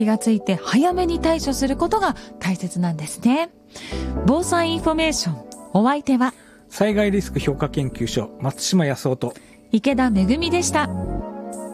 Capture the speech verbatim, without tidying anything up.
気がついて早めに対処することが大切なんですね。防災インフォメーション、お相手は災害リスク評価研究所松島康夫と池田めぐみでした。